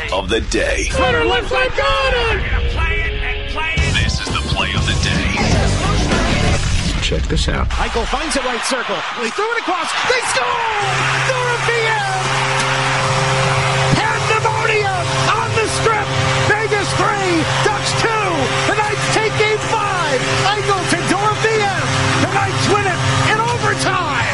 of the day. Runner left side, got it! This is the play of the day. Check this out. Eichel finds the right circle. They threw it across. They score! Dorothea! Pandemonium on the strip. Vegas 3, Ducks 2. The Knights take game 5. Eichel to Dorothea. The Knights win it in overtime.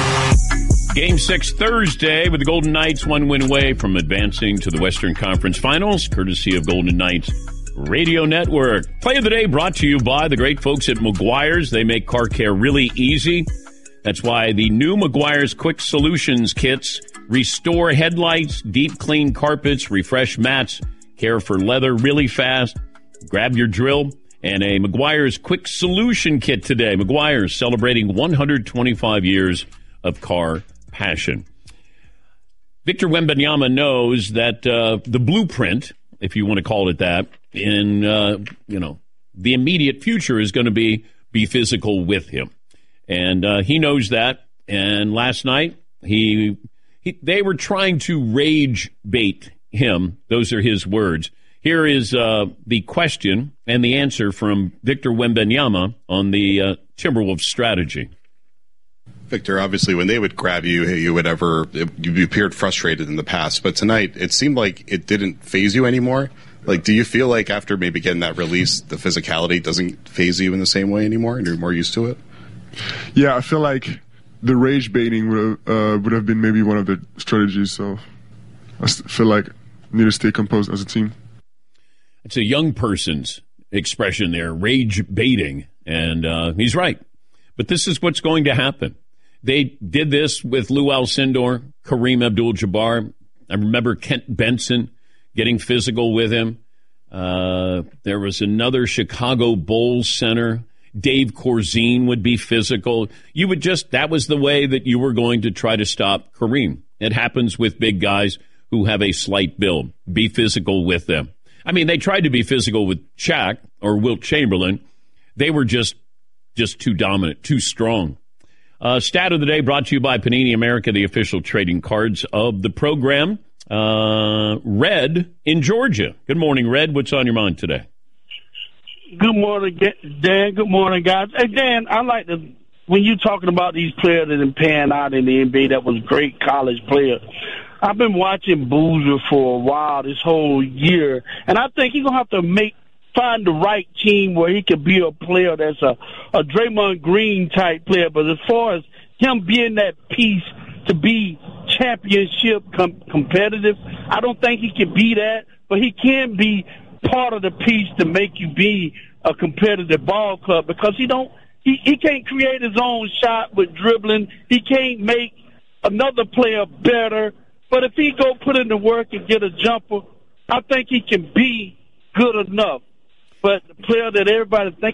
Game 6 Thursday with the Golden Knights 1 win away from advancing to the Western Conference Finals, courtesy of Golden Knights Radio Network. Play of the day brought to you by the great folks at Meguiar's. They make car care really easy. That's why the new Meguiar's Quick Solutions kits restore headlights, deep clean carpets, refresh mats, care for leather really fast. Grab your drill and a Meguiar's Quick Solution kit today. Meguiar's celebrating 125 years of car passion. Victor Wembanyama knows that the blueprint, if you want to call it that, in the immediate future is going to be physical with him, and he knows that. And last night they were trying to rage bait him. Those are his words. Here is the question and the answer from Victor Wembanyama on the Timberwolves strategy. Victor, obviously, when they would grab you, you appeared frustrated in the past, but tonight it seemed like it didn't faze you anymore. Like, do you feel like after maybe getting that release, the physicality doesn't faze you in the same way anymore, and you're more used to it? Yeah, I feel like the rage baiting would have been maybe one of the strategies. So I feel like we need to stay composed as a team. It's a young person's expression there, rage baiting, and he's right. But this is what's going to happen. They did this with Lou Alcindor, Kareem Abdul-Jabbar. I remember Kent Benson getting physical with him. There was another Chicago Bulls center. Dave Corzine would be physical. That was the way that you were going to try to stop Kareem. It happens with big guys who have a slight build. Be physical with them. I mean, they tried to be physical with Shaq or Wilt Chamberlain. They were just too dominant, too strong. Stat of the day brought to you by Panini America, the official trading cards of the program. Red in Georgia. Good morning, Red. What's on your mind today? Good morning, Dan. Good morning, guys. Hey, Dan, I like when you're talking about these players that have panned out in the NBA that was great college players. I've been watching Boozer for a while this whole year, and I think he's going to have to find the right team where he could be a player that's a Draymond Green type player. But as far as him being that piece to be championship competitive, I don't think he can be that, but he can be part of the piece to make you be a competitive ball club, because he can't create his own shot with dribbling. He can't make another player better. But if he go put in the work and get a jumper, I think he can be good enough. But the player that everybody thinks